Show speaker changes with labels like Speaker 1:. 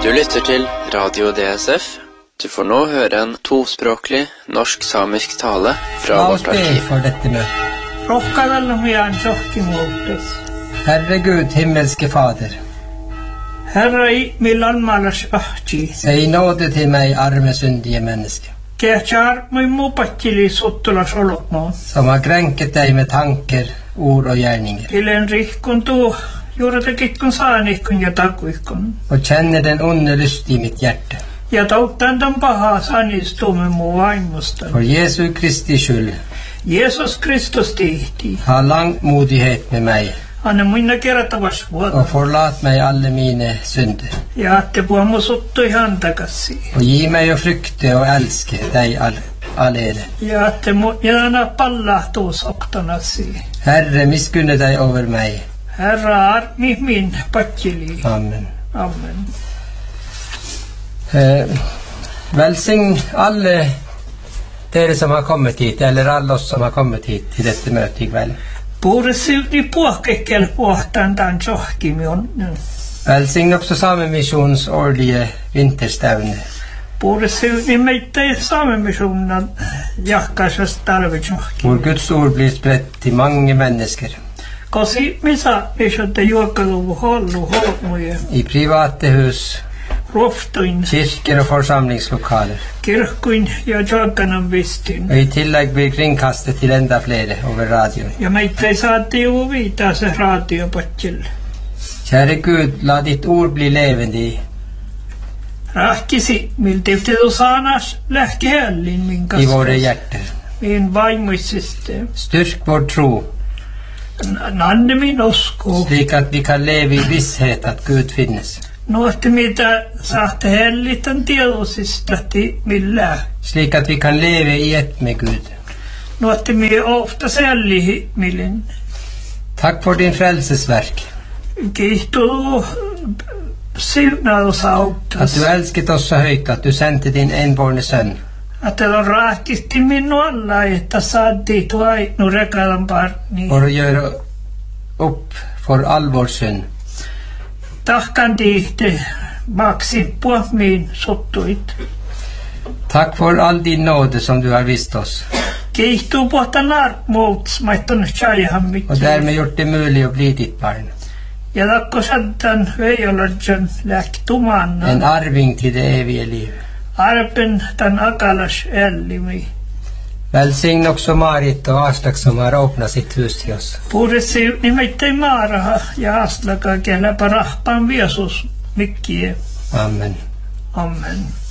Speaker 1: Du lytter til Radio DSF. Du får nå høre en tospråklig norsk-samisk tale fra vårt arkiv.
Speaker 2: For dette møtet. Herre Gud, himmelske Fader. Si nåde til meg, arme, syndige menneske. Som har krenket deg med tanker, ord og gjerninger. Og kjenner den onde lyst i mitt hjerte. For Jesu Kristi skyld. Ha langmodighet med meg. Og forlat meg alle mine synder. Og gi meg å frykte og elske deg alene. Herre, miskunne deg over meg. Amen. Velsign alle dere som har kommet hit, eller alle oss som har kommet hit til dette møtet i kveld. Velsign også Samemisjonens årlige vinterstevne. Hvor Guds ord blir spredt til mange mennesker. I private hus, kirker og forsamlingslokaler. Og i tillegg blir kringkastet til enda flere over radioen. Kjære Gud, la ditt ord bli levende i våre hjerter. Styrk vår tro, slik at vi kan leve i visshet at Gud finnes. Slik at vi kan leve i ett med Gud. Takk for din frelsesverk. At du elsket oss så høyt at du sendte din enbårne sønn. For å gjøre opp for all vår synd. Takk for all din nåde som du har vist oss. Og dermed gjort det mulig å bli ditt barn. En arving til det evige liv. Velsign også Marit og Aslak som har åpnet sitt hus til oss. Amen.
Speaker 3: Amen.